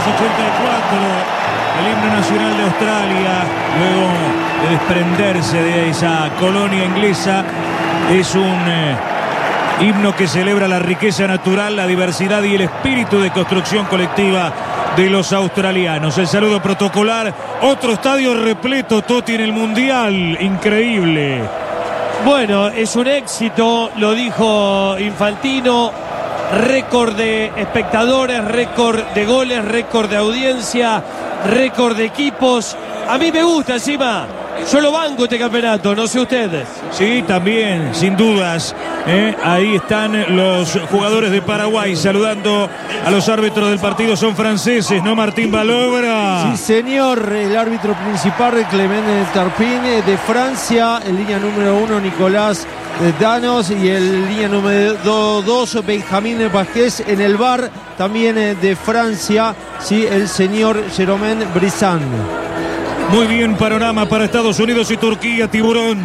1984, el himno nacional de Australia, luego de desprenderse de esa colonia inglesa, es un himno que celebra la riqueza natural, la diversidad y el espíritu de construcción colectiva de los australianos. El saludo protocolar, otro estadio repleto, Totti, en el Mundial, increíble. Bueno, es un éxito, lo dijo Infantino, récord de espectadores, récord de goles, récord de audiencia, récord de equipos. A mí me gusta encima. Yo lo banco este campeonato, no sé ustedes. Sí, también, sin dudas. Ahí están los jugadores de Paraguay saludando a los árbitros del partido. Son franceses, ¿no, Martín Balobra? Sí, señor. El árbitro principal, Clément Turpin, de Francia. En línea número 1, Nicolás Danos. Y en línea número 2, Benjamín Vázquez. En el VAR, también de Francia, sí, el señor Jérôme Brisson. Muy bien, panorama para Estados Unidos y Turquía, Tiburón.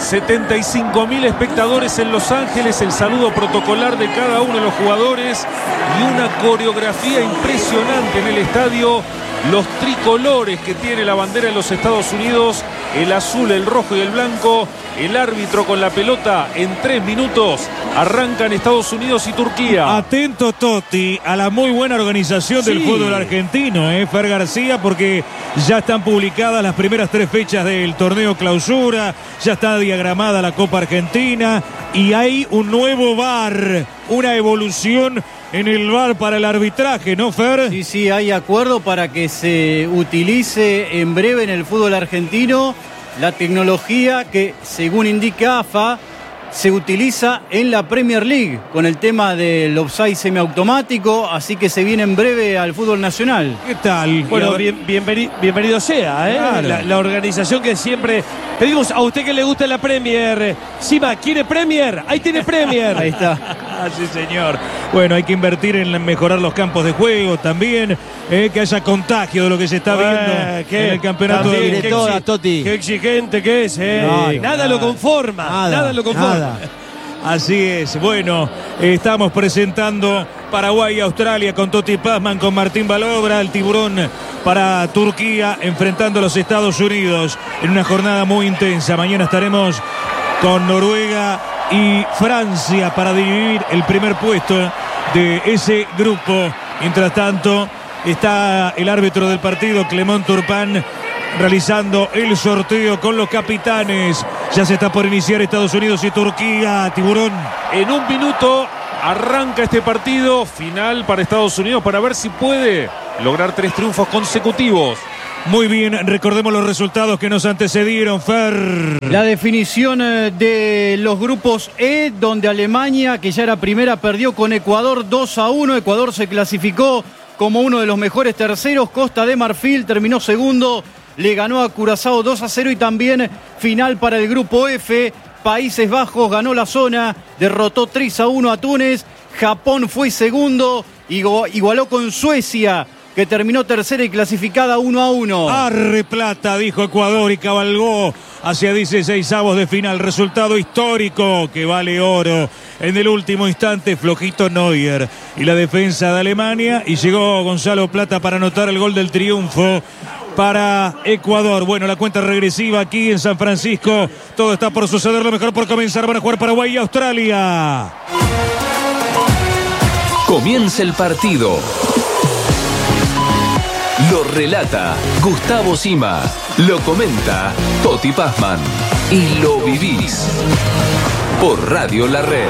75.000 espectadores en Los Ángeles, el saludo protocolar de cada uno de los jugadores y una coreografía impresionante en el estadio. Los tricolores que tiene la bandera de los Estados Unidos, el azul, el rojo y el blanco. El árbitro con la pelota en 3 minutos. Arrancan Estados Unidos y Turquía. Atento, Totti, a la muy buena organización del fútbol argentino, Fer García, porque ya están publicadas las primeras 3 fechas del torneo clausura, ya está diagramada la Copa Argentina y hay un nuevo VAR, una evolución en el VAR para el arbitraje, ¿no, Fer? Sí, hay acuerdo para que se utilice en breve en el fútbol argentino la tecnología que, según indica AFA, se utiliza en la Premier League con el tema del offside semiautomático, así que se viene en breve al fútbol nacional. ¿Qué tal? Bueno, bienvenido sea, Claro. la organización que siempre pedimos. A usted que le gusta la Premier, Sima, ¿quiere Premier? Ahí tiene Premier. Ahí está. Sí, señor. Bueno, hay que invertir en mejorar los campos de juego también, que haya contagio de lo que se está viendo en el campeonato también, de toda, Totti. Qué exigente que es, nada lo conforma, nada lo conforma. Así es. Bueno, estamos presentando Paraguay y Australia con Totti Pazman, con Martín Balobra, el Tiburón para Turquía, enfrentando a los Estados Unidos en una jornada muy intensa. Mañana estaremos con Noruega y Francia para dividir el primer puesto de ese grupo. Mientras tanto, está el árbitro del partido, Clément Turpin, realizando el sorteo con los capitanes. Ya se está por iniciar Estados Unidos y Turquía, Tiburón. En 1 minuto arranca este partido final para Estados Unidos para ver si puede lograr 3 triunfos consecutivos. Muy bien, recordemos los resultados que nos antecedieron, Fer. La definición de los grupos E, donde Alemania, que ya era primera, perdió con Ecuador 2-1. Ecuador se clasificó como uno de los mejores terceros. Costa de Marfil terminó segundo, le ganó a Curazao 2-0. Y también final para el grupo F. Países Bajos ganó la zona, derrotó 3-1 a Túnez. Japón fue segundo, igualó con Suecia, que terminó tercera y clasificada 1-1. Arre plata, dijo Ecuador, y cabalgó hacia 16avos de final. Resultado histórico que vale oro. En el último instante, flojito Neuer y la defensa de Alemania. Y llegó Gonzalo Plata para anotar el gol del triunfo para Ecuador. Bueno, la cuenta regresiva aquí en San Francisco. Todo está por suceder, lo mejor por comenzar. Van a jugar Paraguay y Australia. Comienza el partido. Lo relata Gustavo Sima, lo comenta Totti Pazman y lo vivís por Radio La Red.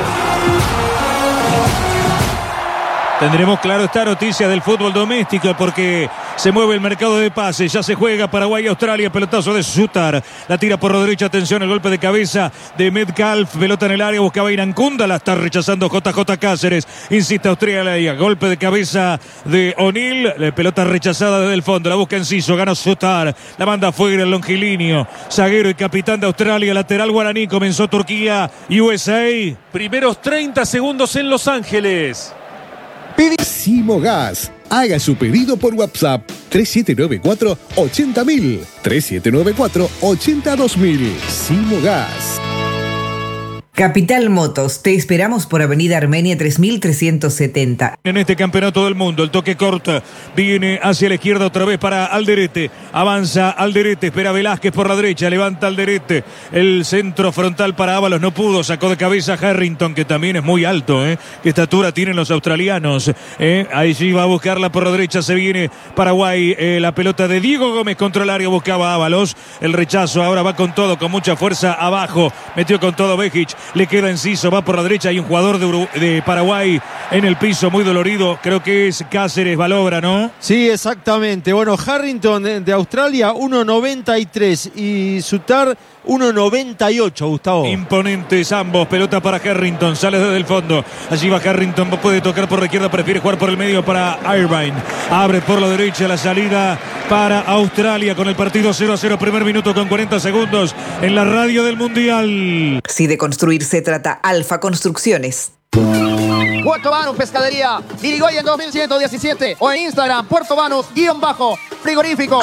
Tendremos, claro, esta noticia del fútbol doméstico porque se mueve el mercado de pases. Ya se juega Paraguay y Australia. Pelotazo de Sutar. La tira por la derecha. Atención, el golpe de cabeza de Metcalf. Pelota en el área. Buscaba Irancunda. La está rechazando JJ Cáceres. Insiste Australia. Golpe de cabeza de O'Neill. Pelota rechazada desde el fondo. La busca Enciso. Gana Sutar. La manda afuera el longilíneo. Zaguero y capitán de Australia. Lateral guaraní. Comenzó Turquía. USA. Primeros 30 segundos en Los Ángeles. Simo Gas. Haga su pedido por WhatsApp 3794-80000. 3794-82000. Simo Gas. Capital Motos, te esperamos por Avenida Armenia 3370. En este campeonato del mundo, el toque corto viene hacia la izquierda otra vez para Alderete. Avanza Alderete, espera Velázquez por la derecha, levanta Alderete. El centro frontal para Ábalos, no pudo, sacó de cabeza Harrington, que también es muy alto, qué estatura tienen los australianos. Ahí sí va a buscarla por la derecha, se viene Paraguay, la pelota de Diego Gómez contra el área, buscaba Ábalos. El rechazo ahora va con todo, con mucha fuerza abajo, metió con todo Bejic. Le queda Enciso, va por la derecha. Hay un jugador de Paraguay en el piso, muy dolorido. Creo que es Cáceres Balobra, ¿no? Sí, exactamente. Bueno, Harrington de Australia, 1.93 y Sutar, 1.98, Gustavo. Imponentes ambos. Pelota para Harrington. Sale desde el fondo. Allí va Harrington. Puede tocar por la izquierda. Prefiere jugar por el medio para Irvine. Abre por la derecha la salida para Australia con el partido 0-0. Primer minuto con 40 segundos en la radio del Mundial. Si de construir se trata, Alfa Construcciones. Puerto Banús Pescadería, Dirigoyen 2117 o en Instagram, Puerto Banús_frigorífico.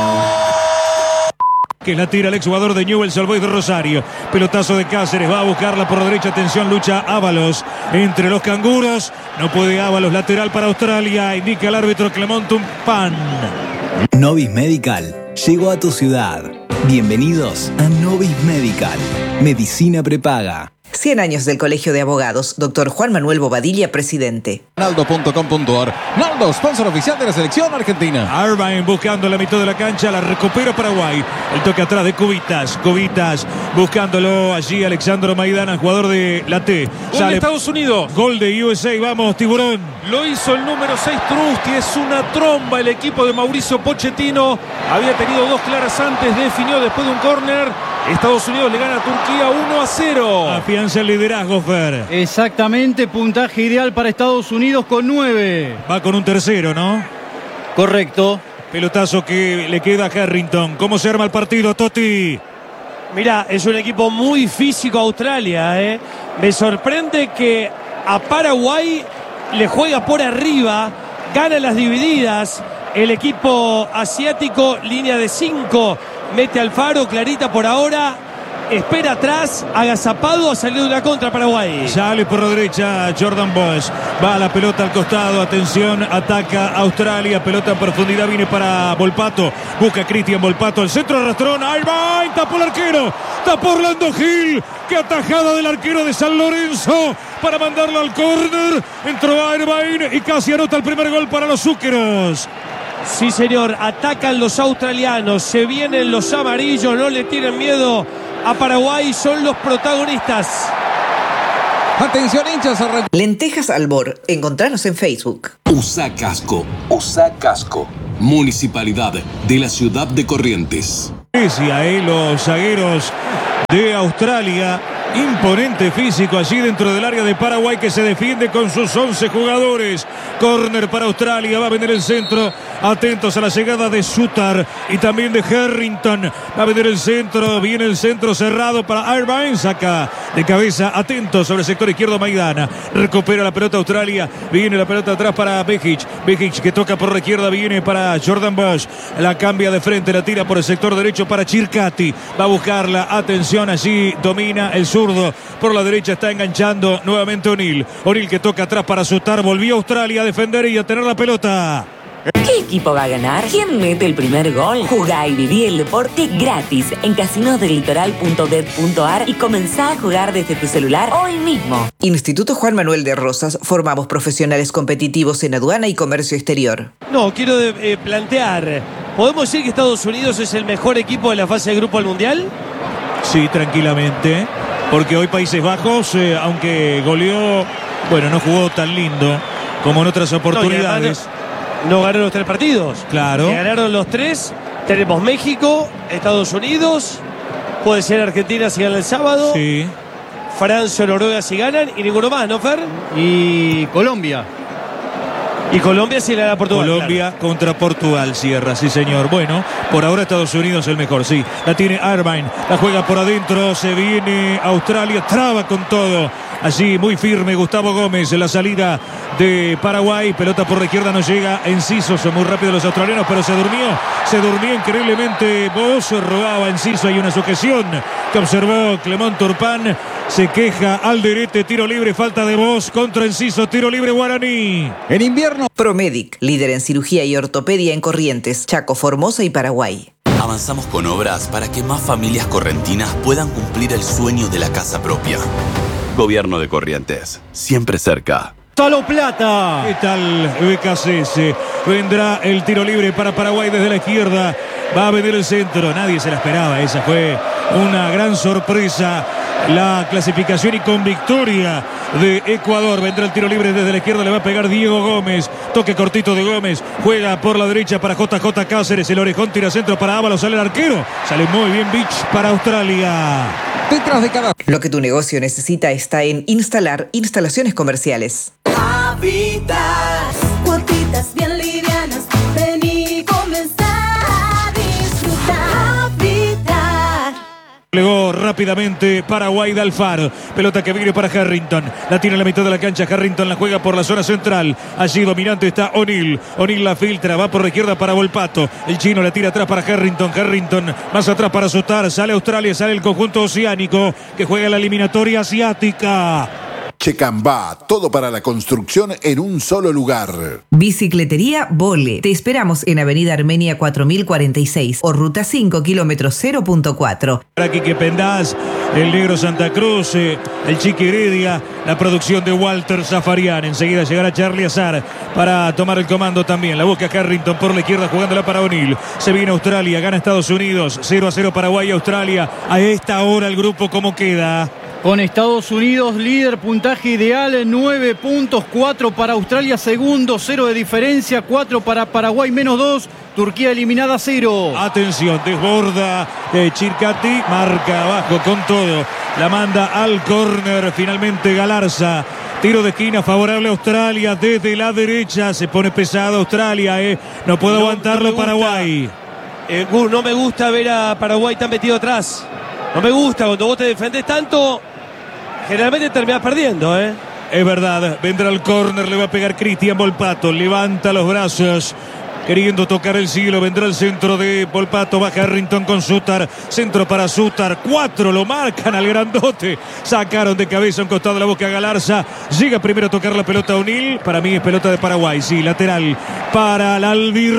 Que la tira el exjugador de Newell's Old Boys de Rosario. Pelotazo de Cáceres, va a buscarla por la derecha. Atención, lucha Ábalos entre los canguros. No puede Ábalos, lateral para Australia. Indica el árbitro Clemont Tumpan. Novis Medical llegó a tu ciudad. Bienvenidos a Novis Medical. Medicina prepaga. 100 años del Colegio de Abogados. Doctor Juan Manuel Bobadilla, presidente. Naldo.com.ar. Naldo, sponsor oficial de la selección argentina. Irvine buscando la mitad de la cancha, la recupera Paraguay. El toque atrás de Cubitas. Cubitas buscándolo allí Alexandro Maidana, jugador de la T. Gol de Estados Unidos. Gol de USA, vamos, Tiburón. Lo hizo el número 6 Trusti, es una tromba el equipo de Mauricio Pochettino. Había tenido dos claras antes, definió después de un córner. Estados Unidos le gana a Turquía 1-0. Afianza el liderazgo, Fer. Exactamente, puntaje ideal para Estados Unidos con 9. Va con un tercero, ¿no? Correcto. Pelotazo que le queda a Harrington. ¿Cómo se arma el partido, Totti? Mirá, es un equipo muy físico Australia, Me sorprende que a Paraguay le juega por arriba, gana las divididas. El equipo asiático, línea de 5, mete al Faro, clarita por ahora. Espera atrás, agazapado, ha salido de una contra Paraguay. Sale por la derecha Jordan Bosch. Va la pelota al costado. Atención, ataca Australia. Pelota en profundidad, viene para Volpato. Busca Cristian Volpato. El centro arrastrón. Ahí va, tapó el arquero. Tapó Orlando Gil. Qué atajada del arquero de San Lorenzo para mandarlo al córner. Entró Irvine y casi anota el primer gol para los zúqueros. Sí, señor. Atacan los australianos. Se vienen los amarillos. No le tienen miedo a Paraguay, son los protagonistas. Atención, hinchas. Lentejas Albor, encontranos en Facebook. USA Casco. Municipalidad de la ciudad de Corrientes. Los zagueros de Australia. Imponente físico allí dentro del área de Paraguay, que se defiende con sus 11 jugadores. Córner para Australia, va a venir el centro. Atentos a la llegada de Sutar y también de Harrington. Va a venir el centro, viene el centro cerrado para Irvine. Saca de cabeza, atento sobre el sector izquierdo Maidana. Recupera la pelota Australia, viene la pelota atrás para Bejic. Bejic que toca por la izquierda, viene para Jordan Bosch. La cambia de frente, la tira por el sector derecho para Chircati. Va a buscarla, atención, allí domina el zurdo. Por la derecha está enganchando nuevamente O'Neill. O'Neill que toca atrás para Sutar. Volvió Australia a defender y a tener la pelota. ¿Qué equipo va a ganar? ¿Quién mete el primer gol? Jugá y viví el deporte gratis en casinosdelitoral.bet.ar y comenzá a jugar desde tu celular hoy mismo. Instituto Juan Manuel de Rosas. Formamos profesionales competitivos en aduana y comercio exterior. No, quiero plantear. ¿Podemos decir que Estados Unidos es el mejor equipo de la fase de grupo del Mundial? Sí, tranquilamente. Porque hoy Países Bajos, aunque goleó, bueno, no jugó tan lindo como en otras oportunidades. No ganó los 3 partidos. Claro. Que ganaron los 3. Tenemos México, Estados Unidos, puede ser Argentina si gana el sábado. Sí. Francia o Noruega si ganan y ninguno más, ¿no, Fer? Y Colombia. Y Colombia si le gana a Portugal. Colombia contra Portugal cierra, sí señor. Bueno, por ahora Estados Unidos el mejor, sí. La tiene Irvine, la juega por adentro, se viene Australia, traba con todo. Allí muy firme Gustavo Gómez en la salida de Paraguay. Pelota por la izquierda, no llega Enciso. Son muy rápidos los australianos, pero se durmió increíblemente. Vos robaba Enciso. Hay una sujeción que observó Clemón Turpán. Se queja Alderete, tiro libre, falta de Vos contra Enciso, tiro libre Guaraní. En invierno. Promedic, líder en cirugía y ortopedia en Corrientes, Chaco, Formosa y Paraguay. Avanzamos con obras para que más familias correntinas puedan cumplir el sueño de la casa propia. Gobierno de Corrientes, siempre cerca. Salo Plata. ¿Qué tal BKCS? Vendrá el tiro libre para Paraguay desde la izquierda. Va a venir el centro. Nadie se la esperaba. Esa fue una gran sorpresa. La clasificación y con victoria de Ecuador. Vendrá el tiro libre desde la izquierda. Le va a pegar Diego Gómez. Toque cortito de Gómez. Juega por la derecha para JJ Cáceres. El orejón tira centro para Ábalos. Sale el arquero. Sale muy bien Beach para Australia. Detrás de cada... Lo que tu negocio necesita está en Instalar Instalaciones Comerciales. Habitas, cuotitas bien livianas, ven y comenzar a disfrutar. Habitar. Plegó rápidamente Paraguay de Alfaro. Pelota que viene para Harrington. La tiene en la mitad de la cancha. Harrington la juega por la zona central. Allí dominante está O'Neill. O'Neill la filtra. Va por la izquierda para Volpato. El chino la tira atrás para Harrington. Harrington más atrás para Sotar. Sale Australia. Sale el conjunto oceánico que juega la eliminatoria asiática. Checambá, todo para la construcción en un solo lugar. Bicicletería Vole. Te esperamos en Avenida Armenia 4046 o Ruta 5, kilómetro 0.4. Para Quique Pendaz, el negro Santa Cruz, el Chiqui Heredia, la producción de Walter Zafarian. Enseguida llegará Charlie Azar para tomar el comando también. La busca Harrington por la izquierda jugándola para O'Neill. Se viene Australia, gana Estados Unidos. 0-0 Paraguay y Australia. A esta hora el grupo, ¿cómo queda? Con Estados Unidos líder, puntaje ideal, 9 puntos, 4 para Australia segundo, 0 de diferencia, 4 para Paraguay, menos 2, Turquía eliminada 0. Atención, desborda Chircati, marca abajo con todo, la manda al córner, finalmente Galarza. Tiro de esquina favorable a Australia desde la derecha, se pone pesado Australia, no puede aguantarlo Paraguay. No me gusta ver a Paraguay tan metido atrás. No me gusta, cuando vos te defendés tanto, generalmente terminás perdiendo, Es verdad, vendrá el córner, le va a pegar Cristian Volpato, levanta los brazos, queriendo tocar el cielo, vendrá el centro de Volpato, va Harrington con Sutar, centro para Sutar, 4 lo marcan al grandote, sacaron de cabeza un costado de la boca a Galarza, llega primero a tocar la pelota a O'Neill, para mí es pelota de Paraguay, sí, lateral para la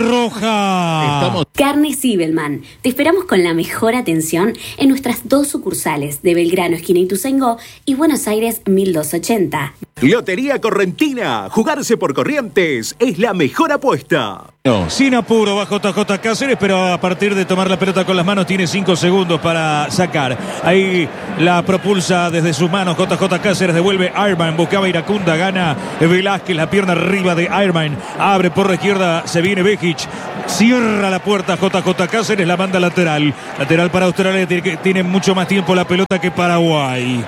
albirroja. Carne Sibelman, te esperamos con la mejor atención en nuestras 2 sucursales de Belgrano, esquina Ituzaingó y Buenos Aires 1280. Lotería Correntina, jugarse por Corrientes es la mejor apuesta. Sin apuro va JJ Cáceres, pero a partir de tomar la pelota con las manos tiene 5 segundos para sacar. Ahí la propulsa desde sus manos JJ Cáceres, devuelve Ironman, buscaba Iracunda, gana Velázquez, la pierna arriba de Ironman, abre por la izquierda, se viene Bejic, cierra la puerta JJ Cáceres, la manda lateral para Australia, tiene mucho más tiempo la pelota que Paraguay.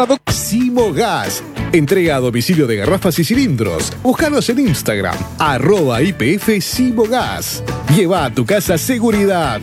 Simo Gas. Entrega a domicilio de garrafas y cilindros. Búscanos en Instagram, @IPF Simo Gas. Lleva a tu casa seguridad.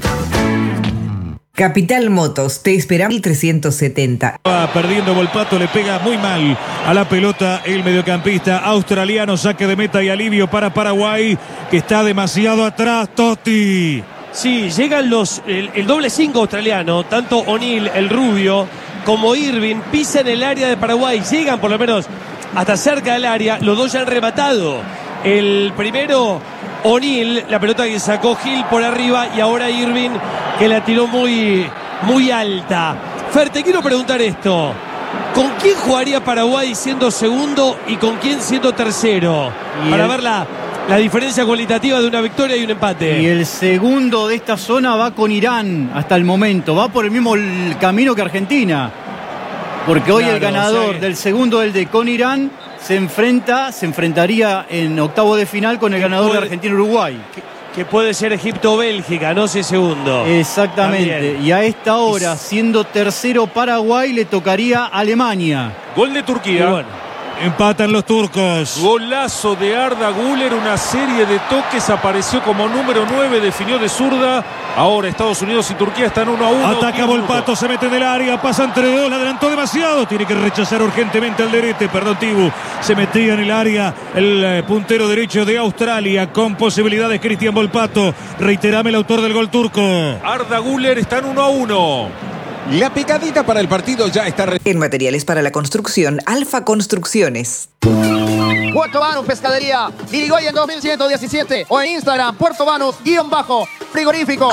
Capital Motos, te esperamos 1370. Va perdiendo Volpato, le pega muy mal a la pelota el mediocampista australiano. Saque de meta y alivio para Paraguay, que está demasiado atrás, Totti. Sí, llegan el doble 5 australiano, tanto O'Neill, el rubio, como Irving, pisan el área de Paraguay, llegan por lo menos hasta cerca del área, los dos ya han rematado. El primero, O'Neill, la pelota que sacó Gil por arriba, y ahora Irving, que la tiró muy, muy alta. Fer, te quiero preguntar esto. ¿Con quién jugaría Paraguay siendo segundo y con quién siendo tercero? Para ver la diferencia cualitativa de una victoria y un empate. Y el segundo de esta zona va con Irán hasta el momento. Va por el mismo camino que Argentina. Porque hoy el ganador del segundo, el de con Irán, se enfrentaría en octavo de final con el ganador de Argentina-Uruguay. Que puede ser Egipto-Bélgica, no sé segundo. Exactamente. También. Y a esta hora, siendo tercero Paraguay, le tocaría Alemania. Gol de Turquía. Bueno. Empatan los turcos. Golazo de Arda Güler, una serie de toques, apareció como número 9, definió de zurda Ahora Estados Unidos y Turquía están 1-1. Ataca Volpato, se mete en el área, pasa entre dos, la adelantó demasiado. Tiene que rechazar urgentemente al Alderete. Perdón, Tibu. Se metía en el área el puntero derecho de Australia con posibilidades. Cristian Volpato. Reiterame el autor del gol turco. Arda Güler están 1-1. La picadita para el partido ya está. En materiales para la construcción, Alfa Construcciones. Puerto Banús Pescadería, Dirigoyen 2117 o en Instagram, Puerto Banús_frigorífico.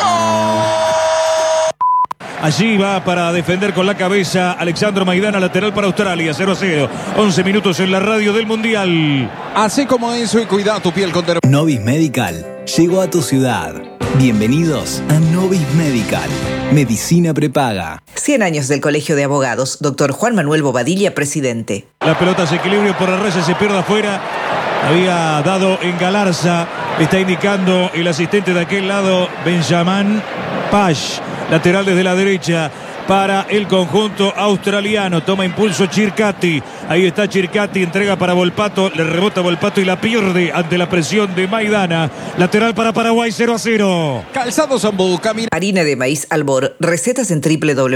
Allí va para defender con la cabeza Alexandro Maidana, lateral para Australia, 0-0. 11 minutos en la radio del Mundial. Así como eso y cuida tu piel con Novis Medical llegó a tu ciudad. Bienvenidos a Novis Medical. Medicina prepaga. 100 años del Colegio de Abogados. Dr. Juan Manuel Bobadilla, presidente. La pelota se equilibra por la raya, se pierde afuera. Había dado en Galarza. Está indicando el asistente de aquel lado, Benjamin Pash. Lateral desde la derecha para el conjunto australiano. Toma impulso Chircati. Ahí está Chircati, entrega para Volpato. Le rebota Volpato y la pierde ante la presión de Maidana. Lateral para Paraguay, 0-0. Calzado Zambú, camina. Harina de maíz Albor. Recetas en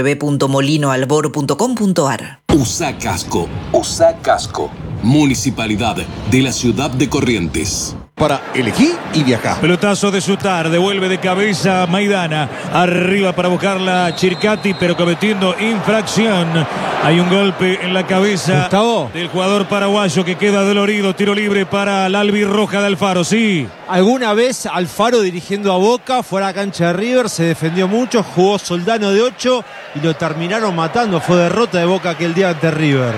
www.molinoalbor.com.ar. USA Casco. USA Casco. Municipalidad de la ciudad de Corrientes. Para elegir y viajar. Pelotazo de Sutar, devuelve de cabeza Maidana. Arriba para buscarla Chircati, pero cometiendo infracción. Hay un golpe en la cabeza del jugador paraguayo que queda dolorido. Tiro libre para la albirroja de Alfaro, sí. Alguna vez Alfaro dirigiendo a Boca, fuera a cancha de River, se defendió mucho, jugó Soldano de 8 y lo terminaron matando. Fue derrota de Boca aquel día ante River.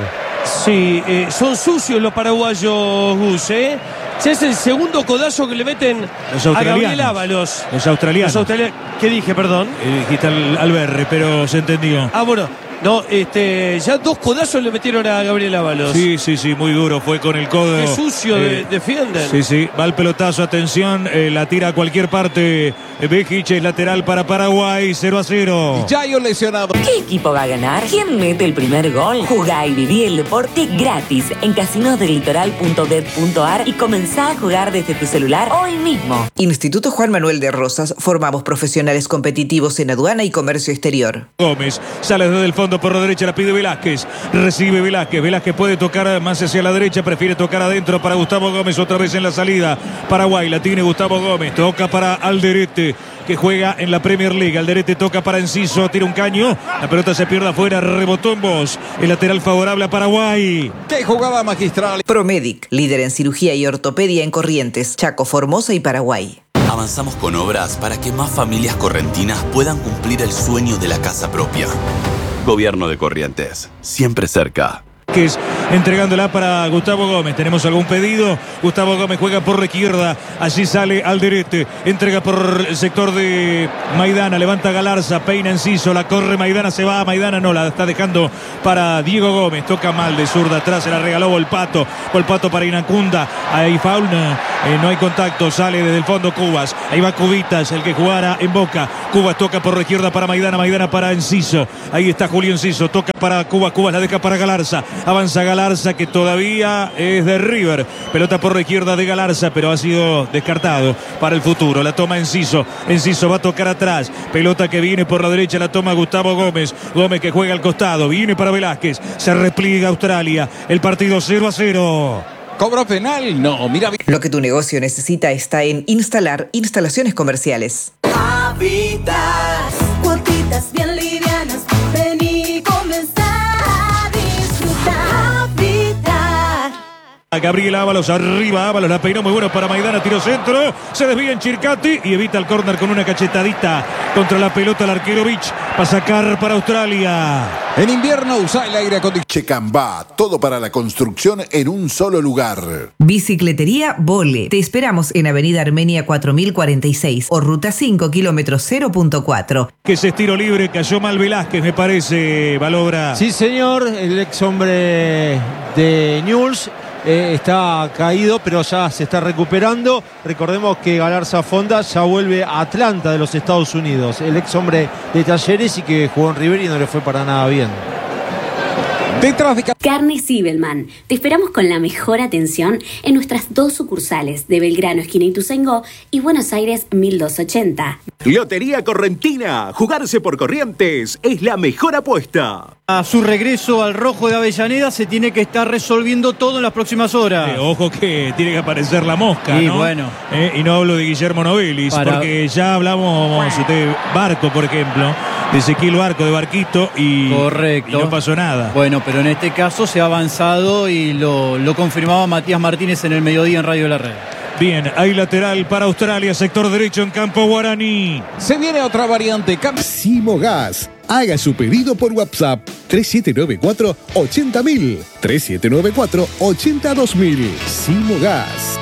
Sí, son sucios los paraguayos, Gus, ¿eh? Es el segundo codazo que le meten a Gabriel Ábalos. Los australianos. ¿Qué dije, perdón? Dijiste al Berre, pero se entendió. Ah, bueno. No, ya 2 codazos le metieron a Gabriel Ábalos. Sí, muy duro. Fue con el codo. Qué sucio defienden. Sí. Va el pelotazo, atención. La tira a cualquier parte. Bejic es lateral para Paraguay, 0-0. Yayo lesionado. ¿Qué equipo va a ganar? ¿Quién mete el primer gol? Jugá y viví el deporte gratis en casinosdelitoral.bet.ar y comenzá a jugar desde tu celular hoy mismo. Instituto Juan Manuel de Rosas. Formamos profesionales competitivos en aduana y comercio exterior. Gómez sale desde el fondo por la derecha, la pide Velázquez. Recibe Velázquez. Velázquez puede tocar más hacia la derecha, prefiere tocar adentro para Gustavo Gómez. Otra vez en la salida. Paraguay la tiene Gustavo Gómez. Toca para Alderete, que juega en la Premier League. Alderete toca para Enciso, tira un caño. La pelota se pierde afuera, rebotó en voz. El lateral favorable a Paraguay. ¡Qué jugada magistral! Promedic, líder en cirugía y ortopedia en Corrientes, Chaco, Formosa y Paraguay. Avanzamos con obras para que más familias correntinas puedan cumplir el sueño de la casa propia. Gobierno de Corrientes, siempre cerca. Que es entregándola para Gustavo Gómez. ¿Tenemos algún pedido? Gustavo Gómez juega por la izquierda. Allí sale Alderete. Entrega por el sector de Maidana. Levanta Galarza. Peina Enciso. La corre Maidana. Se va. Maidana no. La está dejando para Diego Gómez. Toca mal de zurda atrás. Se la regaló Volpato. Volpato para Inacunda. Ahí Fauna. No hay contacto. Sale desde el fondo Cubas. Ahí va Cubitas. El que jugara en Boca. Cubas toca por la izquierda para Maidana. Maidana para Enciso. Ahí está Julio Enciso. Toca para Cubas. Cubas la deja para Galarza. Avanza Galarza, que todavía es de River. Pelota por la izquierda de Galarza, pero ha sido descartado para el futuro. La toma Enciso. Enciso va a tocar atrás. Pelota que viene por la derecha, la toma Gustavo Gómez. Gómez que juega al costado. Viene para Velázquez. Se repliega Australia. El partido 0-0. ¿Cobro penal? No, mira. Lo que tu negocio necesita está en Instalar Instalaciones Comerciales. Habitas, cuotitas bien livianas. Vení, comenzar a disfrutar. Habitat. Gabriel Ábalos, arriba Ábalos, la peinó muy bueno para Maidana, tiro centro, se desvía en Chircati y evita el córner con una cachetadita contra la pelota el arquero Vich, para sacar para Australia. En invierno usa el aire acondicionado. Checambá, todo para la construcción en un solo lugar. Bicicletería Vole. Te esperamos en Avenida Armenia 4046 o Ruta 5, kilómetro 0.4. Que ese tiro libre, cayó mal Velázquez, me parece, Balobra. Sí, señor, el ex hombre de Newell's. Está caído, pero ya se está recuperando. Recordemos que Galarza Fonda ya vuelve a Atlanta de los Estados Unidos. El ex hombre de Talleres y que jugó en River y no le fue para nada bien. Carne Sibelman. Te esperamos con la mejor atención en nuestras 2 sucursales de Belgrano, esquina Ituzaingó, y Buenos Aires 1280. Lotería Correntina. Jugarse por Corrientes es la mejor apuesta. A su regreso al Rojo de Avellaneda se tiene que estar resolviendo todo en las próximas horas. Ojo que tiene que aparecer la mosca, Sí, ¿no? bueno. Y no hablo de Guillermo Novelis, porque ya hablamos de Barco, por ejemplo, de Ezequiel Barco, de Barquito, y no pasó nada. Bueno, pero en este caso se ha avanzado y lo confirmaba Matías Martínez en el mediodía en Radio La Red. Bien, hay lateral para Australia, sector derecho en campo guaraní. Se viene otra variante. Simogas. Haga su pedido por WhatsApp 3794-80000. 3794-82000. Simogas.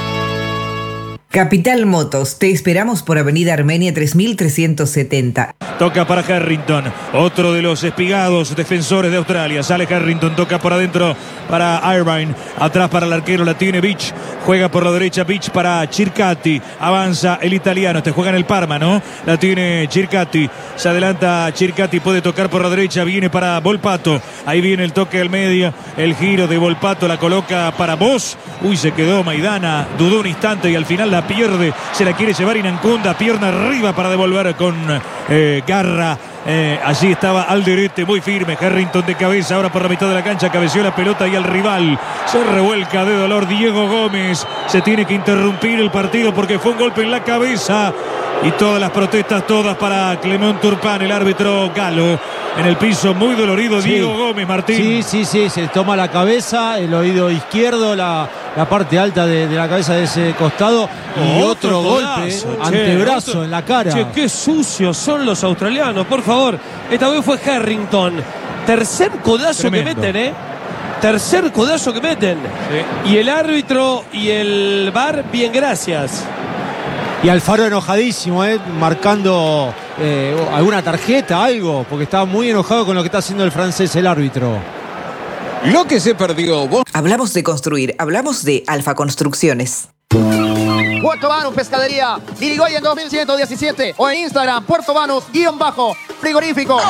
Capital Motos, te esperamos por Avenida Armenia 3370. Toca para Harrington, otro de los espigados defensores de Australia. Sale Harrington, toca por adentro para Irvine. Atrás para el arquero la tiene Beach. Juega por la derecha Beach para Circati. Avanza el italiano, este juega en el Parma, ¿no? La tiene Circati. Se adelanta Circati, puede tocar por la derecha. Viene para Volpato. Ahí viene el toque al medio. El giro de Volpato la coloca para Bosch. Uy, se quedó Maidana. Dudó un instante y al final la pierde. Se la quiere llevar Inancunda. Pierna arriba para devolver con garra. Allí estaba Alderete muy firme. Harrington de cabeza ahora por la mitad de la cancha. Cabeció la pelota y al rival se revuelca de dolor Diego Gómez. Se tiene que interrumpir el partido porque fue un golpe en la cabeza. Y todas las protestas, todas para Clement Turpin, el árbitro galo. En el piso, muy dolorido, sí. Diego Gómez, Martín. Sí, se toma la cabeza, el oído izquierdo, la parte alta de la cabeza de ese costado. Y otro golpe, antebrazo en la cara. Che, qué sucios son los australianos, por favor. Esta vez fue Harrington. Tercer codazo Tremendo. que meten, Tercer codazo que meten. Sí. Y el árbitro y el VAR, bien, gracias. Y Alfaro enojadísimo, marcando alguna tarjeta, algo, porque estaba muy enojado con lo que está haciendo el francés, el árbitro. Lo que se perdió. Hablamos de construir, hablamos de Alfa Construcciones. Puerto Banús Pescadería, Irigoyen 2117 o en Instagram, Puerto Banús_frigorífico.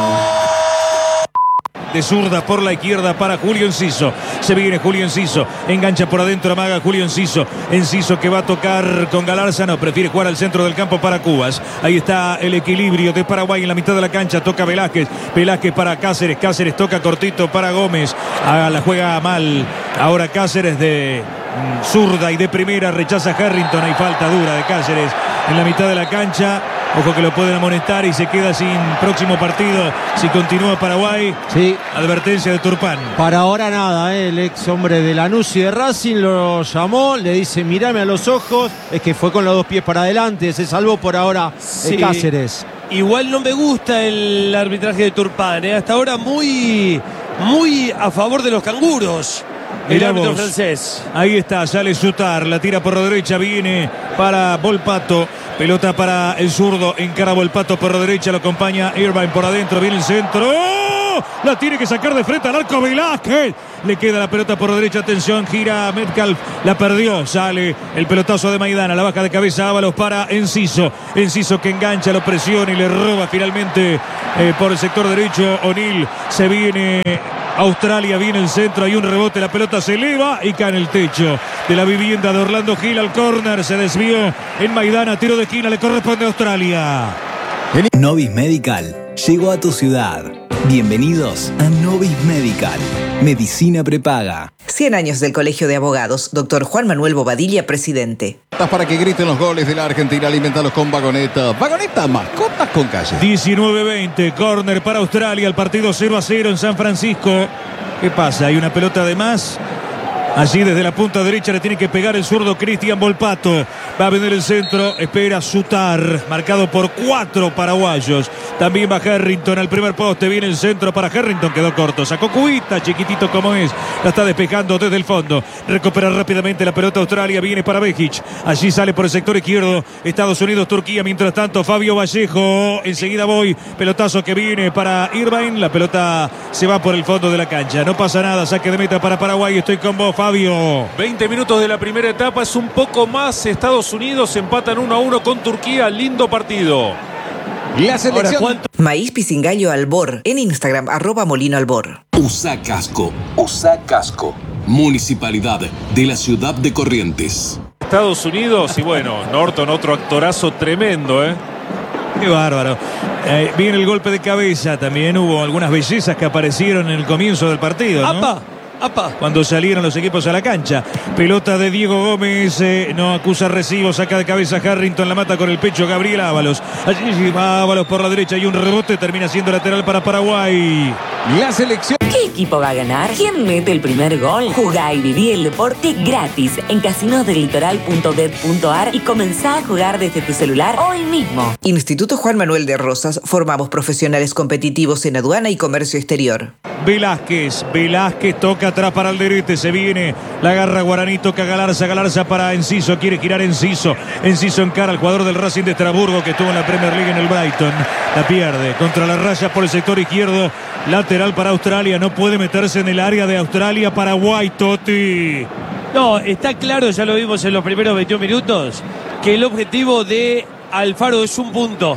De zurda por la izquierda para Julio Enciso. Se viene Julio Enciso. Engancha por adentro, amaga Julio Enciso. Enciso que va a tocar con Galarza. No, prefiere jugar al centro del campo para Cubas. Ahí está el equilibrio de Paraguay en la mitad de la cancha. Toca Velázquez. Velázquez para Cáceres. Cáceres toca cortito para Gómez. La juega mal. Ahora Cáceres de zurda y de primera. Rechaza Harrington. Hay falta dura de Cáceres en la mitad de la cancha. Ojo que lo pueden amonestar y se queda sin próximo partido si continúa Paraguay. Sí. Advertencia de Turpin. Para ahora nada, el ex hombre de Lanús y de Racing lo llamó, le dice mirame a los ojos, es que fue con los 2 pies para adelante, se salvó por ahora Cáceres. Igual no me gusta el arbitraje de Turpin, hasta ahora muy a favor de los canguros. El árbitro francés. Ahí está, sale Sutar, la tira por la derecha, viene para Volpato. Pelota para el zurdo, encara Volpato por la derecha, lo acompaña Irvine por adentro, viene el centro. ¡Oh! La tiene que sacar de frente al arco Velázquez. Le queda la pelota por la derecha, atención, gira Metcalf, la perdió, sale el pelotazo de Maidana, la baja de cabeza Ábalos para Enciso. Enciso que engancha, lo presiona y le roba finalmente por el sector derecho O'Neill. Se viene Australia, viene el centro, hay un rebote, la pelota se eleva y cae en el techo de la vivienda de Orlando Gil al córner, se desvió en Maidana, tiro de esquina, le corresponde a Australia. Novis Medical llegó a tu ciudad. Bienvenidos a Novis Medical, medicina prepaga. 100 años del Colegio de Abogados, Dr. Juan Manuel Bobadilla, presidente. Para que griten los goles de la Argentina, alimentalos con Vagoneta. Vagoneta, mascotas con calle. 19-20, córner para Australia, el partido 0-0 en San Francisco. ¿Qué pasa? Hay una pelota de más. Allí desde la punta derecha le tiene que pegar el zurdo Cristian Volpato. Va a venir el centro, espera Sutar, marcado por 4 paraguayos. También va Harrington al primer poste, viene el centro para Harrington, quedó corto. Sacó Cubita, chiquitito como es. La está despejando desde el fondo. Recupera rápidamente la pelota Australia, viene para Bejic. Allí sale por el sector izquierdo Estados Unidos, Turquía. Mientras tanto Fabio Vallejo, enseguida voy. Pelotazo que viene para Irvine. La pelota se va por el fondo de la cancha. No pasa nada, saque de meta para Paraguay. Estoy con vos, Fabio. 20 minutos de la primera etapa, es un poco más. Estados Unidos empatan 1-1 con Turquía. Lindo partido. La selección. Maíz Pisingallo Albor en Instagram @molinoalbor. Usa casco. Usa casco. Municipalidad de la ciudad de Corrientes. Estados Unidos y bueno, Norton otro actorazo tremendo, ¿eh? Qué bárbaro. Viene el golpe de cabeza. También hubo algunas bellezas que aparecieron en el comienzo del partido, ¿no? ¡Apa! Cuando salieron los equipos a la cancha. Pelota de Diego Gómez, no acusa recibo, saca de cabeza Harrington, la mata con el pecho Gabriel Ábalos. Allí va Ábalos por la derecha y un rebote, termina siendo lateral para Paraguay. La selección. ¿Qué equipo va a ganar? ¿Quién mete el primer gol? Jugá y viví el deporte gratis en casinodelitoral.bet.ar y comenzá a jugar desde tu celular hoy mismo. Instituto Juan Manuel de Rosas, formamos profesionales competitivos en aduana y comercio exterior. Velázquez toca atrás para Alderete, se viene, la agarra Guaraní, toca Galarza para Enciso, quiere girar Enciso encara al jugador del Racing de Estrasburgo que estuvo en la Premier League en el Brighton, la pierde, contra las rayas por el sector izquierdo, lateral para Australia, no puede meterse en el área de Australia, Paraguay, Totti. No, está claro, ya lo vimos en los primeros 21 minutos, que el objetivo de Alfaro es un punto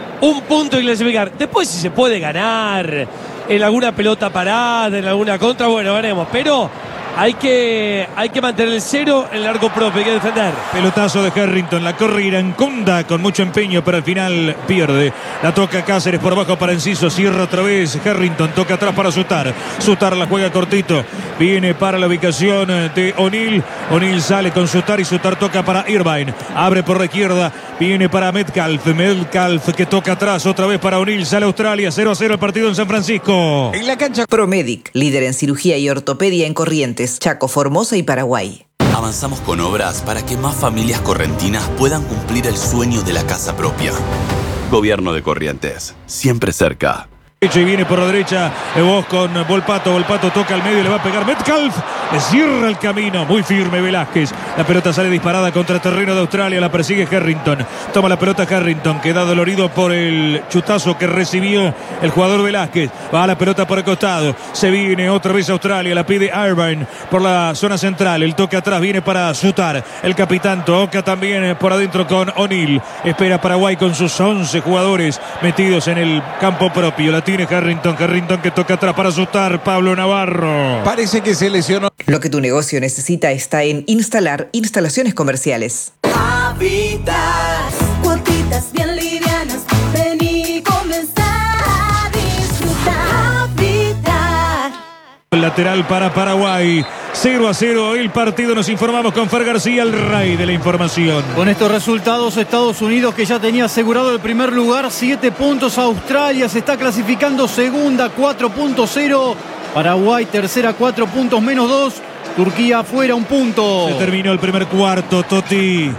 y clasificar. Después si se puede ganar en alguna pelota parada, en alguna contra, bueno, veremos, pero hay que mantener el cero en el arco propio, hay que defender. Pelotazo de Harrington, la corre Irancunda con mucho empeño, pero al final pierde. La toca Cáceres por abajo para Enciso, cierra otra vez Harrington, toca atrás para Sutar la juega cortito, viene para la ubicación de O'Neill sale con Sutar y Sutar toca para Irvine, abre por la izquierda, viene para Metcalf que toca atrás otra vez para O'Neill, sale Australia, 0-0 el partido en San Francisco. En la cancha Promedic, líder en cirugía y ortopedia en Corrientes, Chaco, Formosa y Paraguay. Avanzamos con obras para que más familias correntinas puedan cumplir el sueño de la casa propia. Gobierno de Corrientes, siempre cerca. Y viene por la derecha Vos con Volpato toca al medio y le va a pegar Metcalf, le cierra el camino, muy firme Velázquez, la pelota sale disparada contra el terreno de Australia, la persigue Harrington, toma la pelota Harrington, queda dolorido por el chutazo que recibió el jugador Velázquez, va a la pelota por el costado, se viene otra vez Australia, la pide Irvine por la zona central, el toque atrás viene para Sutar, el capitán toca también por adentro con O'Neill, espera Paraguay con sus 11 jugadores metidos en el campo propio, la tiene Harrington que toca atrás para Sutar, Pablo Navarro. Parece que se lesionó. Lo que tu negocio necesita está en Instalar Instalaciones Comerciales. Habitas, cuotitas bien livianas, ven y comenzá a disfrutar. Habitar. El lateral para Paraguay. 0-0 el partido, nos informamos con Fer García, el rey de la información. Con estos resultados, Estados Unidos, que ya tenía asegurado el primer lugar, 7 puntos. Australia se está clasificando segunda, 4.0. Paraguay tercera, 4 puntos menos 2. Turquía afuera, 1 punto. Se terminó el primer cuarto, Totti.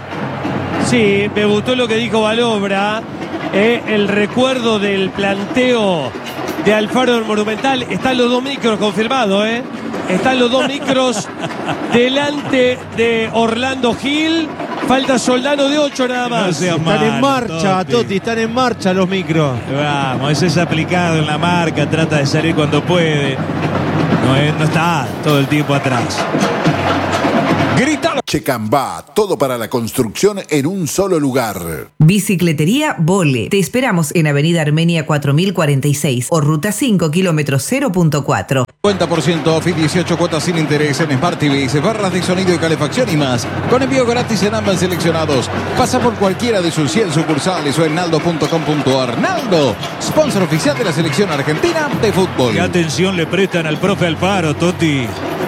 Sí, me gustó lo que dijo Balobra, el recuerdo del planteo de Alfaro del Monumental. Están los 2 micros confirmados, Están los 2 micros delante de Orlando Gil. Falta Soldano de 8 nada más. No están en marcha, Totti, están en marcha los micros. Vamos, ese es aplicado en la marca, trata de salir cuando puede. No está todo el tiempo atrás. Grítalo. Checambá, todo para la construcción en un solo lugar. Bicicletería Vole. Te esperamos en Avenida Armenia 4046 o Ruta 5, kilómetro 0.4. 50% off y 18 cuotas sin interés en Smart TVs, barras de sonido y calefacción y más. Con envío gratis en ambas seleccionados. Pasa por cualquiera de sus 100 sucursales o en naldo.com.ar. Naldo, sponsor oficial de la selección argentina de fútbol. ¿Qué atención le prestan al profe Alfaro, Totti?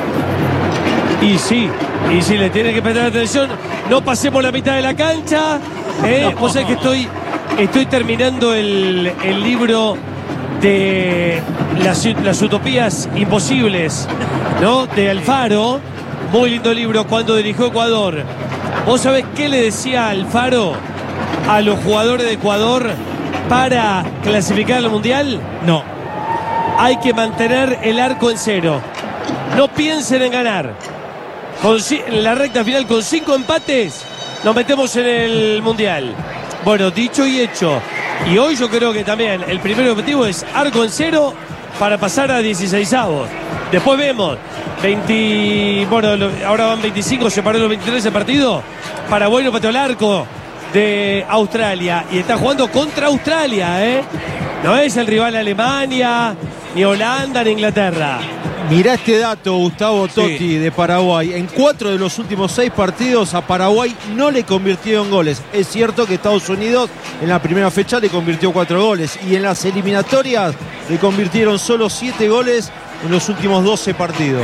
Y sí, le tiene que prestar atención. No pasemos la mitad de la cancha. Vos sabés que estoy terminando el libro de las utopías imposibles, ¿no? De Alfaro. Muy lindo libro, cuando dirigió Ecuador. ¿Vos sabés qué le decía Alfaro a los jugadores de Ecuador para clasificar al Mundial? No. Hay que mantener el arco en cero. No piensen en ganar. En la recta final, con 5 empates, nos metemos en el Mundial. Bueno, dicho y hecho. Y hoy yo creo que también el primer objetivo es arco en cero para pasar a 16avos. Después vemos, ahora van 25, se paró los 23 el partido. Paraguay no pateó el arco. de Australia y está jugando contra Australia, ¿eh? No es el rival de Alemania, ni Holanda, ni Inglaterra. Mirá este dato, Gustavo Totti, de Paraguay. En 4 de los últimos 6 partidos a Paraguay no le convirtieron goles. Es cierto que Estados Unidos en la primera fecha le convirtió 4 goles. Y en las eliminatorias le convirtieron solo 7 goles en los últimos 12 partidos.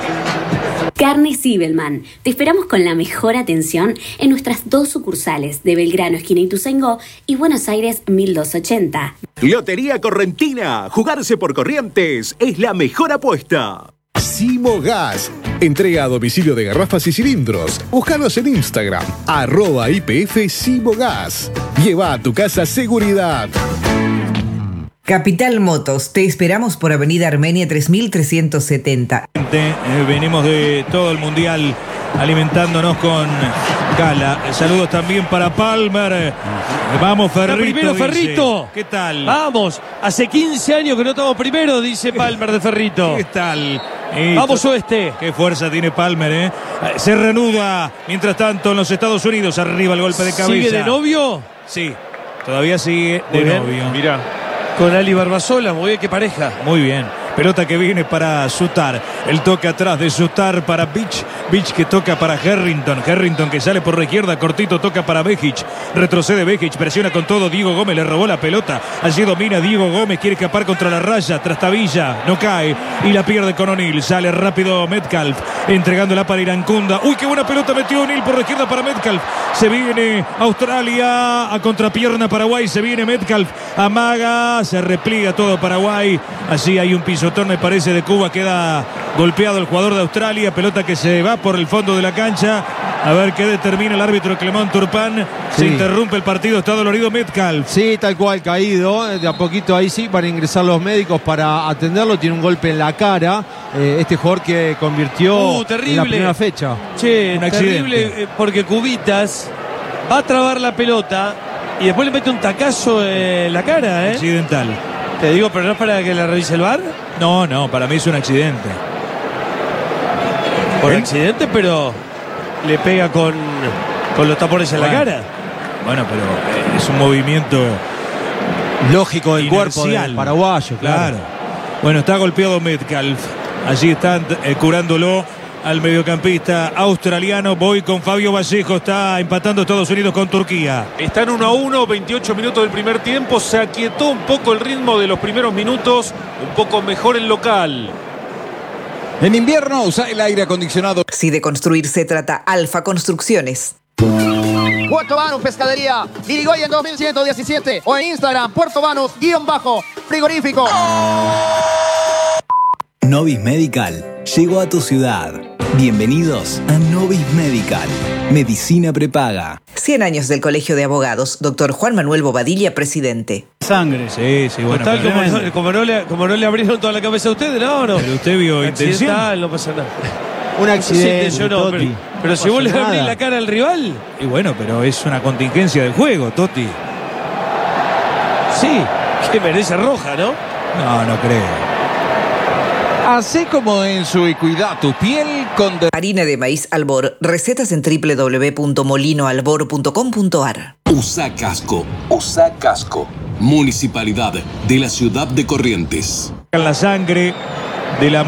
Carnes Zibelman. Te esperamos con la mejor atención en nuestras 2 sucursales de Belgrano, esquina Ituzaingó, y Buenos Aires 1280. Lotería Correntina. Jugarse por Corrientes es la mejor apuesta. Simo Gas. Entrega a domicilio de garrafas y cilindros. Búscanos en Instagram, @IPF Simo Gas. Lleva a tu casa seguridad. Capital Motos, te esperamos por Avenida Armenia 3370. Venimos de todo el mundial alimentándonos con gala. Saludos también para Palmer. Vamos, Ferrito. Primero, dice. Ferrito. ¿Qué tal? Vamos, hace 15 años que no estamos primero, dice Palmer de Ferrito. ¿Qué tal? Vamos, Oeste. Qué fuerza tiene Palmer, ¿eh? Se reanuda, mientras tanto, en los Estados Unidos. Arriba el golpe de cabeza. ¿Sigue de novio? Sí, todavía sigue Muy de bien. novio. Mirá. Con Ali Barbasola, muy bien, qué pareja. Muy bien. Pelota que viene para Sutar. El toque atrás de Sutar para Beach. Beach que toca para Harrington. Harrington que sale por la izquierda. Cortito toca para Bejic. Retrocede Bejic. Presiona con todo. Diego Gómez le robó la pelota. Allí domina Diego Gómez. Quiere escapar contra la raya. Trastabilla. No cae. Y la pierde con O'Neill. Sale rápido Metcalf. Entregándola para Irancunda. Uy, qué buena pelota metió O'Neill por la izquierda para Metcalf. Se viene Australia. A contrapierna Paraguay. Se viene Metcalf. Amaga. Se repliega todo Paraguay. Allí hay un pisotón, me parece, de Cuba. Queda golpeado el jugador de Australia. Pelota que se va por el fondo de la cancha. A ver qué determina el árbitro Clemón Turpán. Sí. Se interrumpe el partido. Está dolorido Metcalf. Sí, tal cual, caído. De a poquito ahí sí, van a ingresar los médicos para atenderlo. Tiene un golpe en la cara. Este jugador que convirtió en la primera fecha. Che, Un terrible, accidente. porque Cubitas va a trabar la pelota y después le mete un tacazo en la cara, ¿eh? Accidental. Te digo, pero no es para que la revise el VAR. No, para mí es un accidente. Por accidente, pero le pega con los tapones en la cara. Bueno, pero es un movimiento lógico del cuerpo del paraguayo, claro. Bueno, está golpeado Metcalf. Allí están curándolo al mediocampista australiano. Voy con Fabio Vallejo. Está empatando Estados Unidos con Turquía. Están 1-1, 28 minutos del primer tiempo. Se aquietó un poco el ritmo de los primeros minutos. Un poco mejor el local. En invierno usa el aire acondicionado. Si de construir se trata, Alfa Construcciones. Puerto Banús Pescadería, Irigoyen 2117 o en Instagram, Puerto Banús-frigorífico. Novis Medical llegó a tu ciudad. Bienvenidos a Novis Medical, medicina prepaga. 100 años del Colegio de Abogados, Dr. Juan Manuel Bobadilla, presidente. Sangre. Sí, bueno. Tal como no le abrieron toda la cabeza a ustedes, no. Pero usted vio intención. No pasa nada. Un accidente, Sí, no, Totti. pero si vos le abrís la cara al rival. Y bueno, pero es una contingencia del juego, Totti. Sí, que merece roja, ¿no? No creo. Así como en su Cuida tu piel con... Harina de maíz Albor. Recetas en www.molinoalbor.com.ar. USA Casco. USA Casco. Municipalidad de la ciudad de Corrientes. La sangre de la